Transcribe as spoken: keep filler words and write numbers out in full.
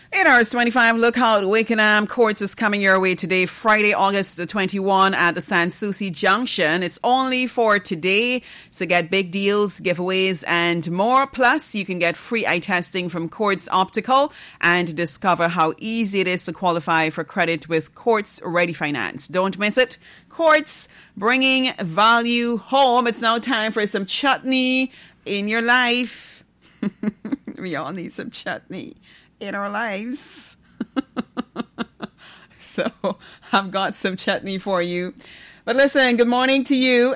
eight hours twenty-five, Lookout Wakenham Courts is coming your way today, Friday, August the twenty-first at the Sans Souci Junction. It's only for today, so get big deals, giveaways, and more. Plus, you can get free eye testing from Courts Optical and discover how easy it is to qualify for credit with Courts Ready Finance. Don't miss it. Courts, bringing value home. It's now time for some chutney in your life. We all need some chutney in our lives. So I've got some chutney for you. But listen, good morning to you